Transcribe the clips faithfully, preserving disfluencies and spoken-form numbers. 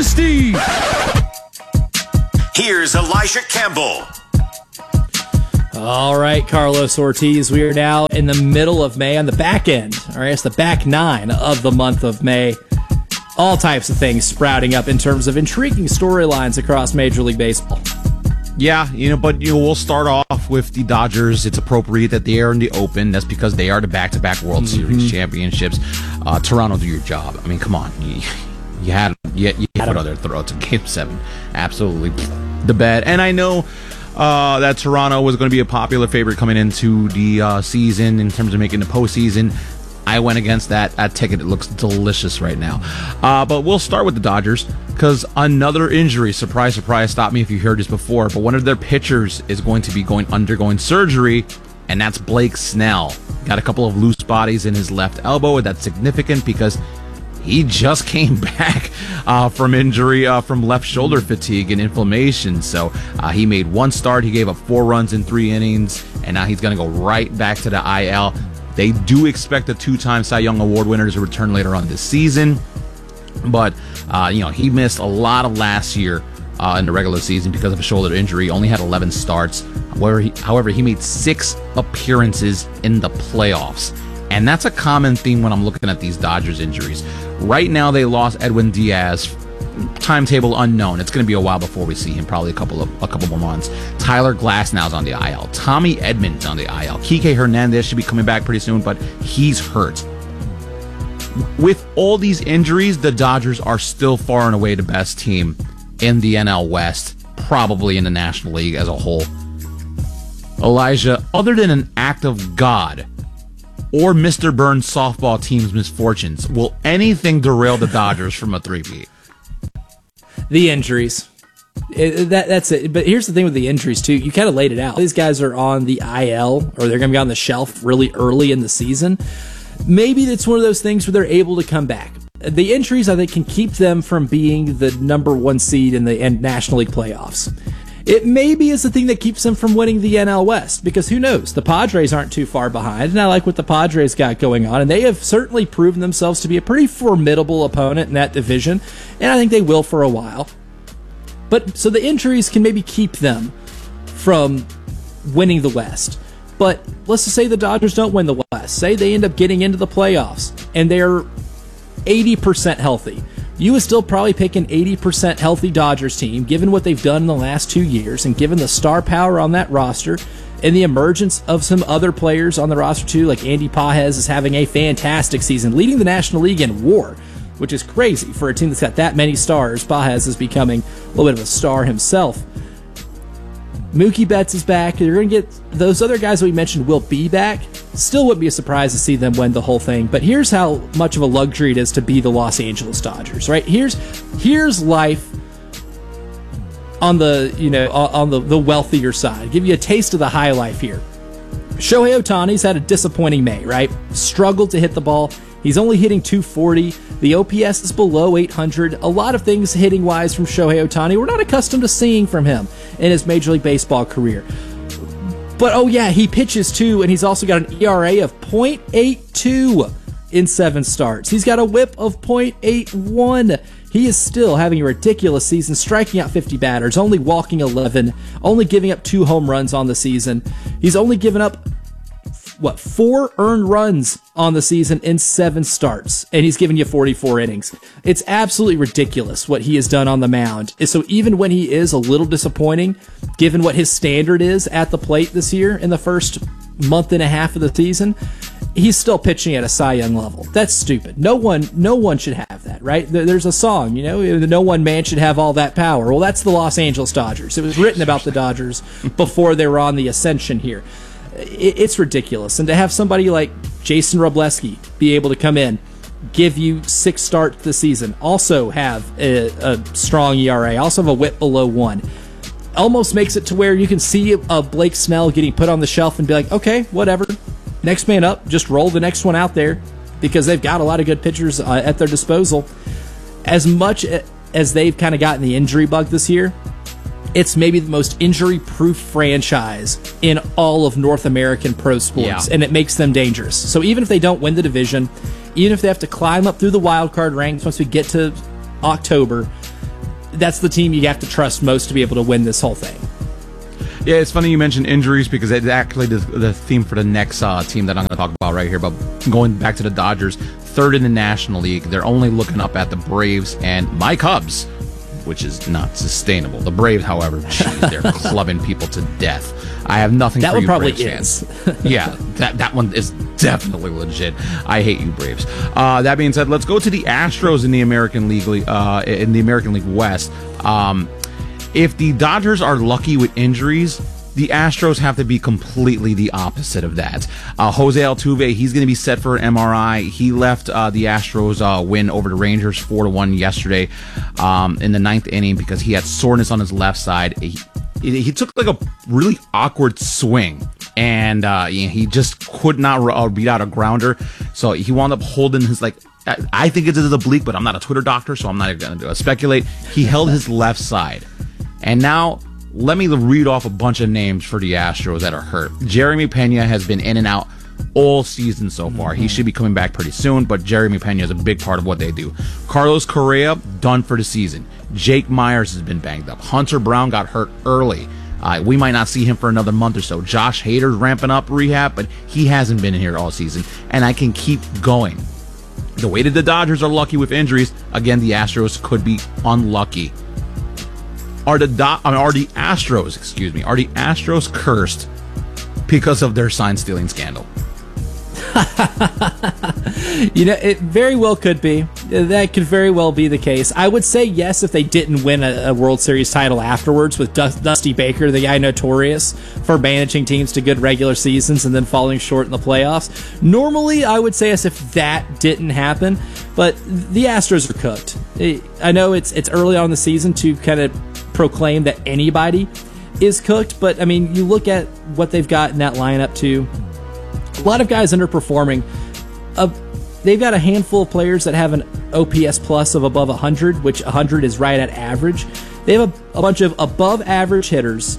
Dynasty. Here's Elijah Campbell. All right, Carlos Ortiz, we are now in the middle of May on the back end. All right, it's the back nine of the month of May. All types of things sprouting up in terms of intriguing storylines across Major League Baseball. Yeah, you know, but you know, we'll start off with the Dodgers. It's appropriate that they are in the Open. That's because they are the back-to-back World mm-hmm. Series championships. Uh, Toronto, do your job. I mean, come on. You, you had you, you had other throws in Game seven. Absolutely the bad. And I know uh, that Toronto was going to be a popular favorite coming into the uh, season in terms of making the postseason. I went against that. That ticket, it looks delicious right now. Uh, but we'll start with the Dodgers because another injury, surprise, surprise, stop me if you heard this before, but one of their pitchers is going to be going undergoing surgery, and that's Blake Snell. Got a couple of loose bodies in his left elbow. That's significant because he just came back uh, from injury, uh, from left shoulder fatigue and inflammation. So uh, he made one start. He gave up four runs in three innings, and now he's going to go right back to the I L. They do expect a two-time Cy Young Award winner to return later on this season. But, uh, you know, he missed a lot of last year uh, in the regular season because of a shoulder injury. Only had eleven starts. However he, however, he made six appearances in the playoffs. And that's a common theme when I'm looking at these Dodgers injuries. Right now, they lost Edwin Diaz. Timetable unknown. It's going to be a while before we see him, probably a couple of a couple more months. Tyler Glasnow's on the I L. Tommy Edmonds on the I L. Kike Hernandez should be coming back pretty soon, but he's hurt. With all these injuries, the Dodgers are still far and away the best team in the N L West, probably in the National League as a whole. Elijah, other than an act of God or Mister Burns' softball team's misfortunes, will anything derail the Dodgers from a three-peat? The injuries. It, that, that's it. But here's the thing with the injuries, too. You kind of laid it out. These guys are on the I L, or they're going to be on the shelf really early in the season. Maybe it's one of those things where they're able to come back. The injuries, I think, can keep them from being the number one seed in the National League playoffs. It maybe is the thing that keeps them from winning the N L West, because who knows? The Padres aren't too far behind, and I like what the Padres got going on, and they have certainly proven themselves to be a pretty formidable opponent in that division, and I think they will for a while. But so the injuries can maybe keep them from winning the West. But let's just say the Dodgers don't win the West. Say they end up getting into the playoffs, and they're eighty percent healthy. You would still probably pick an eighty percent healthy Dodgers team, given what they've done in the last two years, and given the star power on that roster, and the emergence of some other players on the roster too, like Andy Pages is having a fantastic season, leading the National League in WAR, which is crazy for a team that's got that many stars. Pages is becoming a little bit of a star himself. Mookie Betts is back. You're going to get those other guys that we mentioned will be back. Still wouldn't be a surprise to see them win the whole thing. But here's how much of a luxury it is to be the Los Angeles Dodgers, right? Here's here's life on the, you know, on the, the wealthier side. Give you a taste of the high life here. Shohei Ohtani's had a disappointing May, right? Struggled to hit the ball. He's only hitting two forty. The O P S is below eight hundred. A lot of things hitting-wise from Shohei Ohtani we're not accustomed to seeing from him in his Major League Baseball career. But, oh yeah, he pitches too, and he's also got an E R A of point eight two in seven starts. He's got a whip of point eight one. He is still having a ridiculous season, striking out fifty batters, only walking eleven, only giving up two home runs on the season. He's only given up what, four earned runs on the season in seven starts, and he's given you forty-four innings. It's absolutely ridiculous what he has done on the mound. So even when he is a little disappointing, given what his standard is at the plate this year in the first month and a half of the season, he's still pitching at a Cy Young level. That's stupid. No one, no one should have that, right? There's a song, you know, no one man should have all that power. Well, that's the Los Angeles Dodgers. It was written about the Dodgers before they were on the ascension here. It's ridiculous. And to have somebody like Jason Robleski be able to come in, give you six starts this season, also have a, a strong E R A, also have a whip below one, almost makes it to where you can see a Blake Snell getting put on the shelf and be like, okay, whatever, next man up, just roll the next one out there, because they've got a lot of good pitchers uh, at their disposal. As much as they've kind of gotten the injury bug this year, it's maybe the most injury-proof franchise in all of North American pro sports, yeah. And it makes them dangerous. So even if they don't win the division, even if they have to climb up through the wild card ranks once we get to October, that's the team you have to trust most to be able to win this whole thing. Yeah, it's funny you mentioned injuries because it's actually the, the theme for the next uh, team that I'm going to talk about right here. But going back to the Dodgers, third in the National League, they're only looking up at the Braves and my Cubs, which is not sustainable. The Braves, however, geez, they're clubbing people to death. I have nothing that for one you probably Braves is. fans. Yeah, that, that one is definitely legit. I hate you, Braves. Uh, that being said, let's go to the Astros in the American League, uh, in the American League West. Um, if the Dodgers are lucky with injuries, the Astros have to be completely the opposite of that. Uh, Jose Altuve, he's going to be set for an M R I. He left uh, the Astros uh, win over the Rangers four to one yesterday um, in the ninth inning because he had soreness on his left side. He, he took like a really awkward swing, and uh, he just could not beat out a grounder. So he wound up holding his, like, I think it's a oblique, but I'm not a Twitter doctor, so I'm not going to speculate. He held his left side. And now, let me read off a bunch of names for the Astros that are hurt. Jeremy Pena has been in and out all season so far. Mm-hmm. He should be coming back pretty soon, but Jeremy Pena is a big part of what they do. Carlos Correa, done for the season. Jake Myers has been banged up. Hunter Brown got hurt early. Uh, we might not see him for another month or so. Josh Hader's ramping up rehab, but he hasn't been in here all season. And I can keep going. The way that the Dodgers are lucky with injuries, again, the Astros could be unlucky. Are the Do- I mean, are the Astros, excuse me, are the Astros cursed because of their sign stealing scandal? You know, it very well could be. That could very well be the case. I would say yes if they didn't win a, a World Series title afterwards with Du- Dusty Baker, the guy notorious for managing teams to good regular seasons and then falling short in the playoffs. Normally, I would say yes if that didn't happen, but the Astros are cooked. I know it's it's early on in the season to kind of proclaim that anybody is cooked, but I mean, you look at what they've got in that lineup too. A lot of guys underperforming. Uh, they've got a handful of players that have an O P S plus of above one hundred, which one hundred is right at average. They have a, a bunch of above average hitters,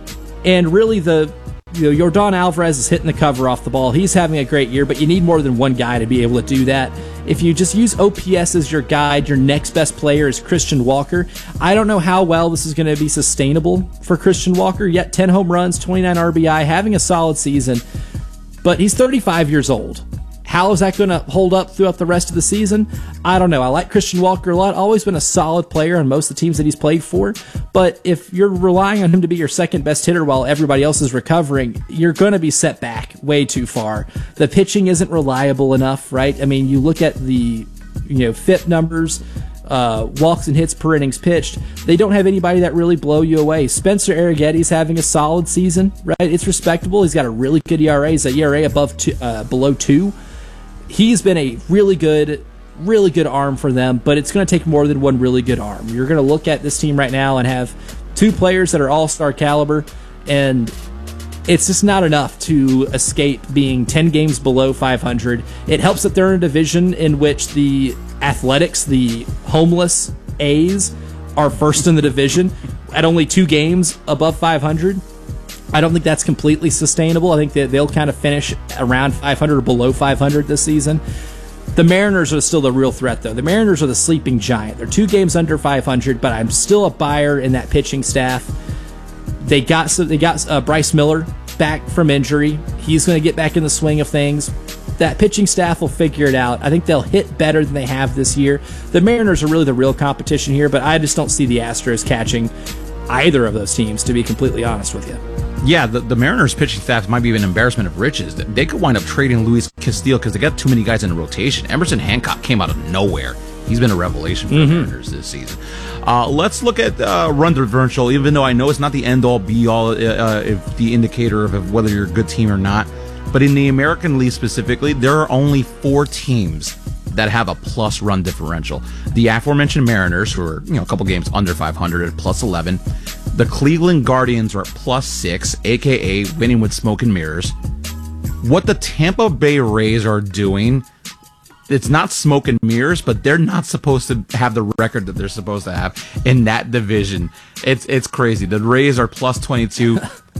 and really the you know, Yordan Alvarez is hitting the cover off the ball. He's having a great year, but you need more than one guy to be able to do that. If you just use O P S as your guide, your next best player is Christian Walker. I don't know how well this is going to be sustainable for Christian Walker, yet ten home runs, twenty-nine R B I, having a solid season. But he's thirty-five years old. How is that going to hold up throughout the rest of the season? I don't know. I like Christian Walker a lot. Always been a solid player on most of the teams that he's played for. But if you're relying on him to be your second best hitter while everybody else is recovering, you're going to be set back way too far. The pitching isn't reliable enough, right? I mean, you look at the you know F I P numbers, uh, walks and hits per innings pitched. They don't have anybody that really blow you away. Spencer Arrighetti's having a solid season, right? It's respectable. He's got a really good E R A. He's an E R A above two, uh, below two. He's been a really good, really good arm for them, but it's going to take more than one really good arm. You're going to look at this team right now and have two players that are all-star caliber, and it's just not enough to escape being ten games below five hundred. It helps that they're in a division in which the Athletics, the homeless A's, are first in the division at only two games above five hundred. I don't think that's completely sustainable. I think that they'll kind of finish around five hundred or below five hundred this season. The Mariners are still the real threat, though. The Mariners are the sleeping giant. They're two games under five hundred, but I'm still a buyer in that pitching staff. They got so they got uh, Bryce Miller back from injury. He's going to get back in the swing of things. That pitching staff will figure it out. I think they'll hit better than they have this year. The Mariners are really the real competition here, but I just don't see the Astros catching either of those teams, to be completely honest with you. Yeah, the, the Mariners pitching staff might be an embarrassment of riches. They could wind up trading Luis Castillo because they got too many guys in the rotation. Emerson Hancock came out of nowhere. He's been a revelation for mm-hmm. the Mariners this season. Uh, let's look at uh, run differential, even though I know it's not the end-all, be-all, uh, if the indicator of whether you're a good team or not. But in the American League specifically, there are only four teams that have a plus run differential. The aforementioned Mariners, who are you know a couple games under five hundred at plus eleven. The Cleveland Guardians are at plus six, a k a winning with smoke and mirrors. What the Tampa Bay Rays are doing, it's not smoke and mirrors, but they're not supposed to have the record that they're supposed to have in that division. It's it's crazy. The Rays are plus twenty-two.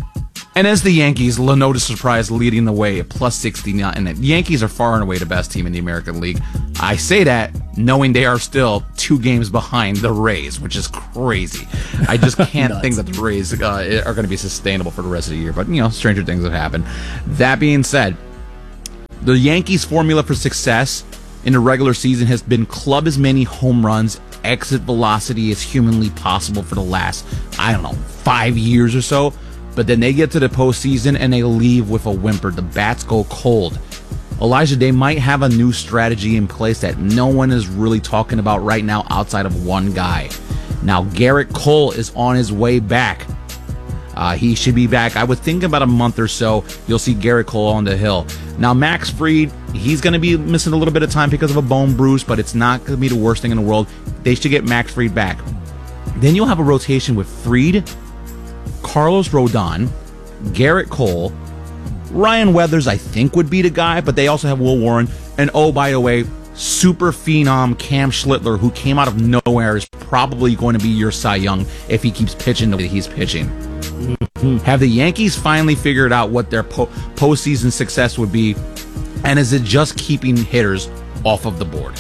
And as the Yankees, no surprise, leading the way at plus sixty-nine. And the Yankees are far and away the best team in the American League. I say that knowing they are still two games behind the Rays, which is crazy. I just can't think that the Rays uh, are going to be sustainable for the rest of the year. But, you know, stranger things have happened. That being said, the Yankees' formula for success in the regular season has been club as many home runs, exit velocity as humanly possible for the last, I don't know, five years or so. But then they get to the postseason and they leave with a whimper. The bats go cold. Elijah, they might have a new strategy in place that no one is really talking about right now outside of one guy. Now, Garrett Cole is on his way back. Uh, he should be back, I would think, about a month or so. You'll see Garrett Cole on the hill. Now, Max Fried, he's going to be missing a little bit of time because of a bone bruise, but it's not going to be the worst thing in the world. They should get Max Fried back. Then you'll have a rotation with Fried, Carlos Rodon, Garrett Cole, Ryan Weathers, I think, would be the guy, but they also have Will Warren. And oh, by the way, super phenom Cam Schlittler, who came out of nowhere, is probably going to be your Cy Young if he keeps pitching the way he's pitching. Mm-hmm. Have the Yankees finally figured out what their po- postseason success would be? And is it just keeping hitters off of the board?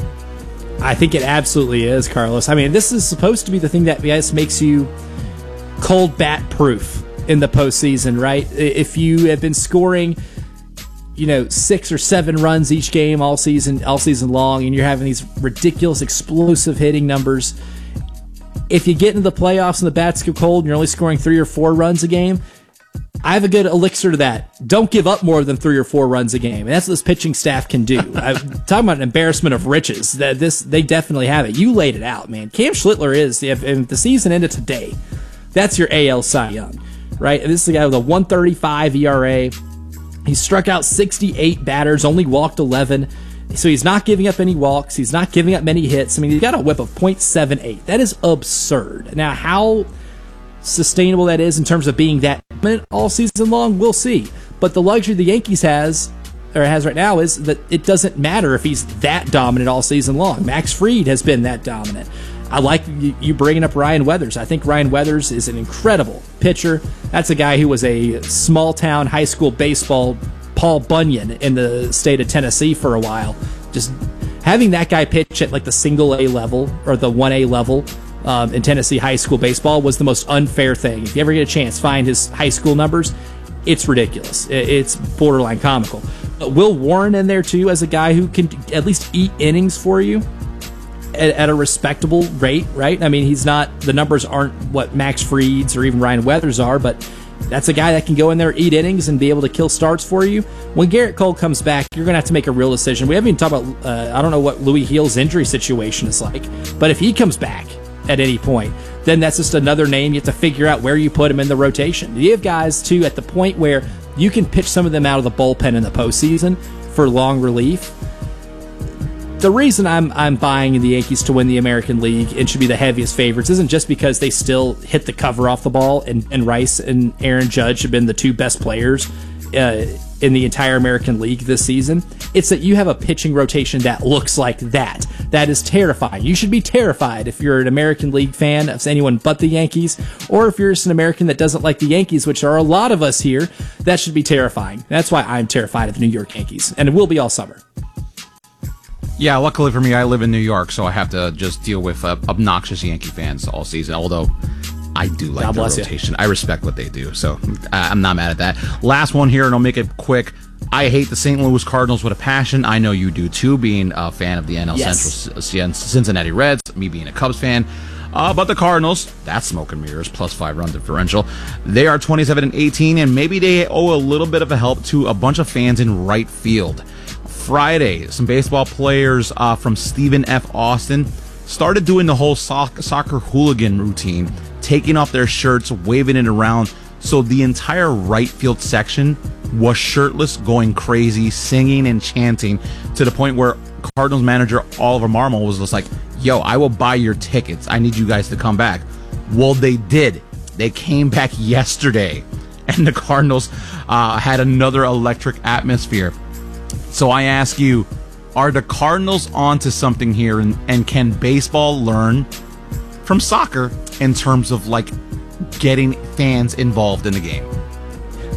I think it absolutely is, Carlos. I mean, this is supposed to be the thing that yes, makes you cold bat proof in the postseason, right? If you have been scoring, you know, six or seven runs each game all season, all season long, and you're having these ridiculous explosive hitting numbers, if you get into the playoffs and the bats go cold and you're only scoring three or four runs a game, I have a good elixir to that. Don't give up more than three or four runs a game. And that's what this pitching staff can do. I'm talking about an embarrassment of riches. That this they definitely have it. You laid it out, man. Cam Schlittler is, if, if the season ended today, that's your A L Cy Young. Right? And this is a guy with a one thirty-five E R A. He struck out sixty-eight batters, only walked eleven. So he's not giving up any walks. He's not giving up many hits. I mean, he's got a whip of point seven eight. That is absurd. Now, how sustainable that is in terms of being that dominant all season long, we'll see. But the luxury the Yankees has, or has right now, is that it doesn't matter if he's that dominant all season long. Max Fried has been that dominant. I like you bringing up Ryan Weathers. I think Ryan Weathers is an incredible pitcher. That's a guy who was a small-town high school baseball Paul Bunyan in the state of Tennessee for a while. Just having that guy pitch at like the single A level or the one A level um, in Tennessee high school baseball was the most unfair thing. If you ever get a chance, find his high school numbers. It's ridiculous. It's borderline comical. But Will Warren in there, too, as a guy who can at least eat innings for you at, at a respectable rate, right? I mean, he's not, the numbers aren't what Max Fried's or even Ryan Weathers are, but that's a guy that can go in there, eat innings, and be able to kill starts for you. When Garrett Cole comes back, you're going to have to make a real decision. We haven't even talked about, uh, I don't know what Louis Heal's injury situation is like, but if he comes back at any point, then that's just another name. You have to figure out where you put him in the rotation. You have guys, too, at the point where you can pitch some of them out of the bullpen in the postseason for long relief. The reason I'm I'm buying the Yankees to win the American League and should be the heaviest favorites isn't just because they still hit the cover off the ball and, and Rice and Aaron Judge have been the two best players uh, in the entire American League this season. It's that you have a pitching rotation that looks like that. That is terrifying. You should be terrified if you're an American League fan of anyone but the Yankees, or if you're just an American that doesn't like the Yankees, which are a lot of us here. That should be terrifying. That's why I'm terrified of the New York Yankees, and it will be all summer. Yeah, luckily for me, I live in New York, so I have to just deal with uh, obnoxious Yankee fans all season, although I do like the rotation. You. I respect what they do, so uh, I'm not mad at that. Last one here, and I'll make it quick. I hate the Saint Louis Cardinals with a passion. I know you do, too, being a fan of the N L yes. Central Cincinnati Reds, me being a Cubs fan. Uh, but the Cardinals, that's smoke and mirrors, plus five run differential. They are twenty-seven and eighteen, and maybe they owe a little bit of a help to a bunch of fans in right field. Friday, some baseball players uh, from Stephen F. Austin started doing the whole soc- soccer hooligan routine, taking off their shirts, waving it around. So the entire right field section was shirtless, going crazy, singing and chanting, to the point where Cardinals manager Oliver Marmol was just like, yo, I will buy your tickets. I need you guys to come back. Well, they did. They came back yesterday, and the Cardinals uh, had another electric atmosphere. So I ask you, are the Cardinals onto something here, and, and can baseball learn from soccer in terms of like getting fans involved in the game?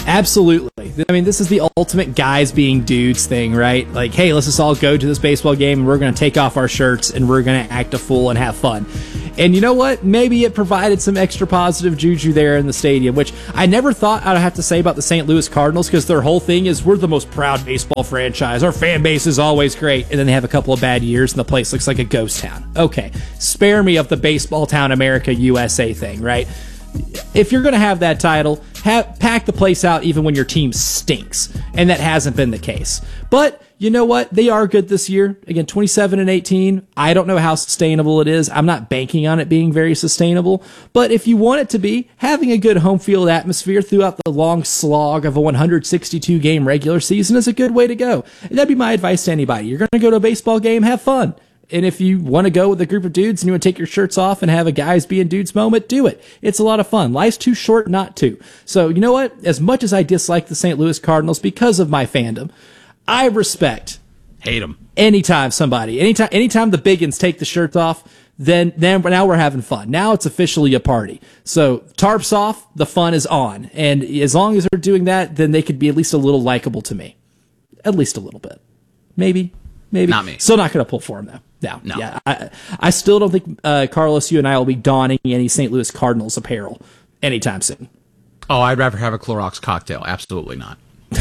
Absolutely. I mean, this is the ultimate guys being dudes thing, right? Like, hey, let's just all go to this baseball game and we're going to take off our shirts and we're going to act a fool and have fun. And you know what? Maybe it provided some extra positive juju there in the stadium, which I never thought I'd have to say about the Saint Louis Cardinals, because their whole thing is we're the most proud baseball franchise. Our fan base is always great. And then they have a couple of bad years and the place looks like a ghost town. Okay, spare me of the baseball town America U S A thing, right? If you're going to have that title, have, pack the place out even when your team stinks. And that hasn't been the case. But you know what? They are good this year. Again, twenty-seven and eighteen. I don't know how sustainable it is. I'm not banking on it being very sustainable. But if you want it to be, having a good home field atmosphere throughout the long slog of a one hundred sixty-two game regular season is a good way to go. And that'd be my advice to anybody. You're going to go to a baseball game, have fun. And if you want to go with a group of dudes and you want to take your shirts off and have a guys being dudes moment, do it. It's a lot of fun. Life's too short not to. So, you know what? As much as I dislike the Saint Louis Cardinals because of my fandom, I respect. Hate them. Anytime somebody, anytime, anytime the biggins take the shirts off, then, then now we're having fun. Now it's officially a party. So tarps off, the fun is on. And as long as they're doing that, then they could be at least a little likable to me. At least a little bit. Maybe. Maybe. Not me. Still not going to pull for him, though. No. No. Yeah. I, I still don't think, uh, Carlos, you and I will be donning any Saint Louis Cardinals apparel anytime soon. Oh, I'd rather have a Clorox cocktail. Absolutely not.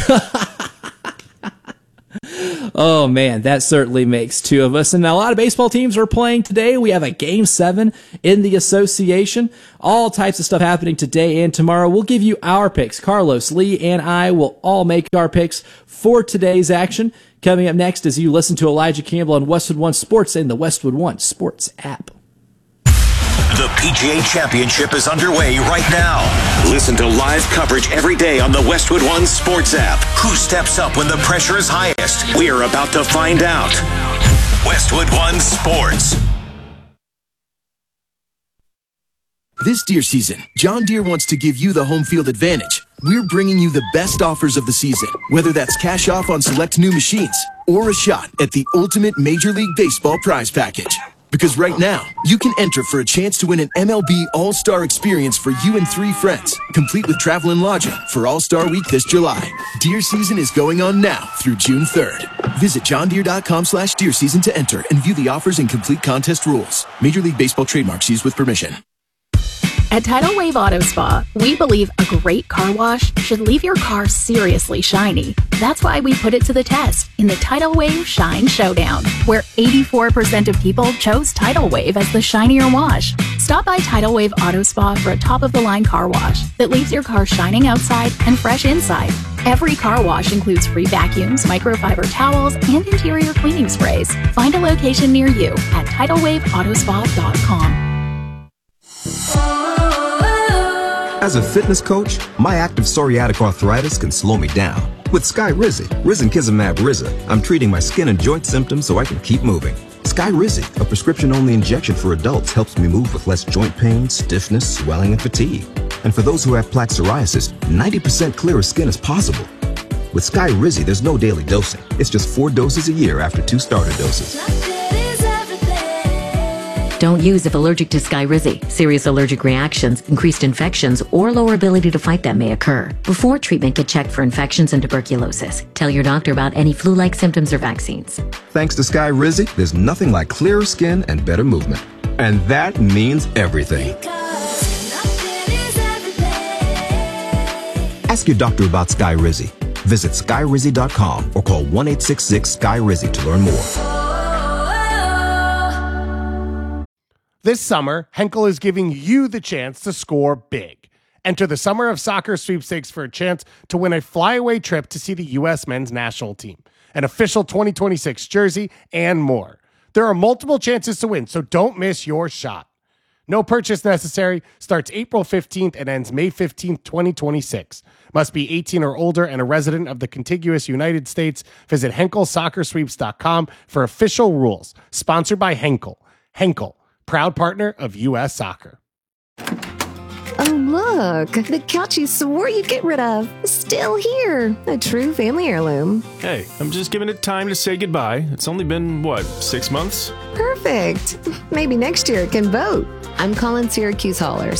Oh, man, that certainly makes two of us. And a lot of baseball teams are playing today. We have a game seven in the association. All types of stuff happening today and tomorrow. We'll give you our picks. Carlos, Lee, and I will all make our picks for today's action. Coming up next as you listen to Elijah Campbell on Westwood One Sports and the Westwood One Sports app. The P G A Championship is underway right now. Listen to live coverage every day on the Westwood One Sports app. Who steps up when the pressure is highest? We're about to find out. Westwood One Sports. This deer season, John Deere wants to give you the home field advantage. We're bringing you the best offers of the season, whether that's cash off on select new machines or a shot at the ultimate Major League Baseball prize package. Because right now, you can enter for a chance to win an M L B All-Star experience for you and three friends, complete with travel and lodging for All-Star Week this July. Deer season is going on now through June third. Visit johndeere.com slash deer season to enter and view the offers and complete contest rules. Major League Baseball trademarks used with permission. At Tidal Wave Auto Spa, we believe a great car wash should leave your car seriously shiny. That's why we put it to the test in the Tidal Wave Shine Showdown, where eighty-four percent of people chose Tidal Wave as the shinier wash. Stop by Tidal Wave Auto Spa for a top-of-the-line car wash that leaves your car shining outside and fresh inside. Every car wash includes free vacuums, microfiber towels, and interior cleaning sprays. Find a location near you at tidal wave auto spa dot com. As a fitness coach, my active psoriatic arthritis can slow me down. With Skyrizi, Risankizumab Riza, I'm treating my skin and joint symptoms so I can keep moving. Skyrizi, a prescription-only injection for adults, helps me move with less joint pain, stiffness, swelling, and fatigue. And for those who have plaque psoriasis, ninety percent clearer skin is possible. With Skyrizi, there's no daily dosing. It's just four doses a year after two starter doses. Don't use if allergic to Skyrizi. Serious allergic reactions, increased infections, or lower ability to fight them may occur. Before treatment, get checked for infections and tuberculosis. Tell your doctor about any flu-like symptoms or vaccines. Thanks to Skyrizi, there's nothing like clearer skin and better movement. And that means everything. Ask your doctor about Skyrizi. Visit skyrizi dot com or call one eight six six Skyrizi to learn more. This summer, Henkel is giving you the chance to score big. Enter the Summer of Soccer sweepstakes for a chance to win a flyaway trip to see the U S men's national team, an official twenty twenty-six jersey, and more. There are multiple chances to win, so don't miss your shot. No purchase necessary, starts April fifteenth and ends May fifteenth, twenty twenty-six. Must be eighteen or older and a resident of the contiguous United States. Visit henkel soccer sweeps dot com for official rules. Sponsored by Henkel. Henkel, proud partner of U S Soccer. Oh, look, the couch you swore you'd get rid of is still here. A true family heirloom. Hey, I'm just giving it time to say goodbye. It's only been, what, six months? Perfect. Maybe next year it can vote. I'm calling Syracuse Haulers.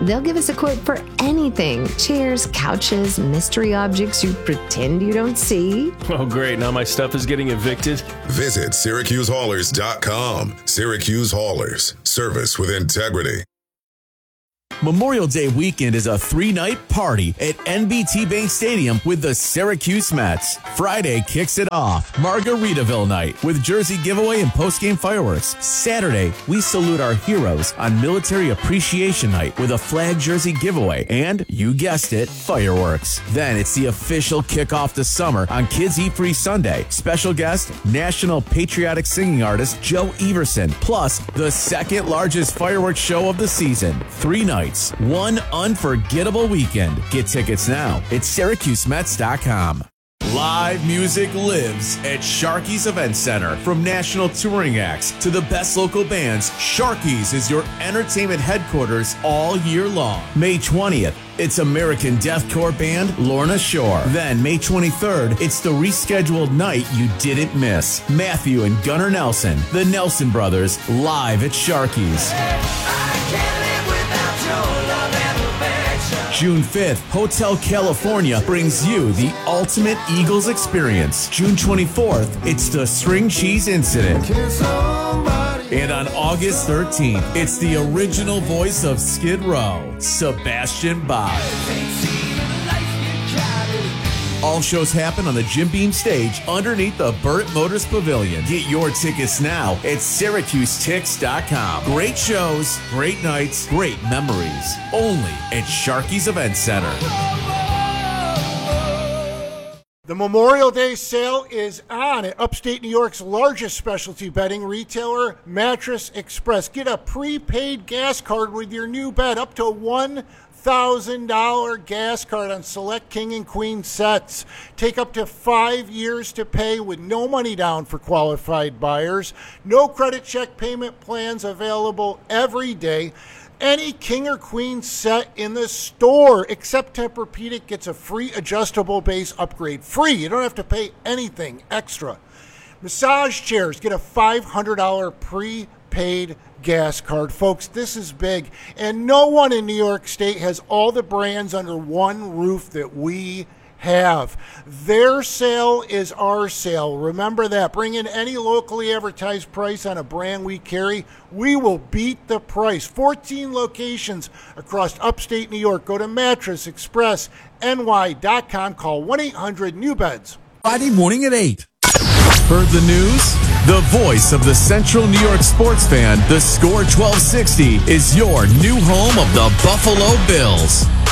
They'll give us a quote for anything: chairs, couches, mystery objects you pretend you don't see. Oh, great. Now my stuff is getting evicted. Visit Syracuse Haulers dot com. Syracuse Haulers. Service with integrity. Memorial Day weekend is a three-night party at N B T Bank Stadium with the Syracuse Mets. Friday kicks it off, Margaritaville night with jersey giveaway and post-game fireworks. Saturday, we salute our heroes on Military Appreciation Night with a flag jersey giveaway and, you guessed it, fireworks. Then it's the official kickoff to summer on Kids Eat Free Sunday. Special guest, national patriotic singing artist Joe Everson, plus the second largest fireworks show of the season. Three nights. One unforgettable weekend. Get tickets now at Syracuse Mets dot com. Live music lives at Sharky's Event Center. From national touring acts to the best local bands, Sharky's is your entertainment headquarters all year long. May twentieth, it's American deathcore band Lorna Shore. Then May twenty-third, it's the rescheduled night you didn't miss. Matthew and Gunnar Nelson, the Nelson Brothers, live at Sharky's. June fifth, Hotel California brings you the ultimate Eagles experience. June twenty-fourth, it's the String Cheese Incident. And on August thirteenth, it's the original voice of Skid Row, Sebastian Bach. All shows happen on the Jim Beam stage underneath the Burt Motors Pavilion. Get your tickets now at Syracuse Tix dot com. Great shows, great nights, great memories. Only at Sharky's Event Center. The Memorial Day sale is on at upstate New York's largest specialty bedding retailer, Mattress Express. Get a prepaid gas card with your new bed, up to one thousand dollars gas card on select king and queen sets. Take up to five years to pay with no money down for qualified buyers. No credit check payment plans available every day. Any king or queen set in the store except Tempur-Pedic gets a free adjustable base upgrade. Free. You don't have to pay anything extra. Massage chairs get a five hundred dollars prepaid gas card. Folks, this is big, and no one in New York State has all the brands under one roof that we have. Their sale is our sale. Remember that. Bring in any locally advertised price on a brand we carry. We will beat the price. fourteen locations across upstate New York. Go to mattress express N Y dot com. Call one eight hundred new beds. Friday morning at eight. Heard the news? The voice of the Central New York sports fan, the Score twelve sixty, is your new home of the Buffalo Bills.